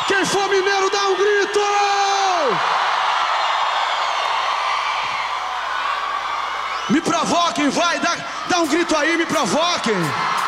Quem for mineiro, dá um grito! Me provoquem, vai, dá um grito aí, me provoquem.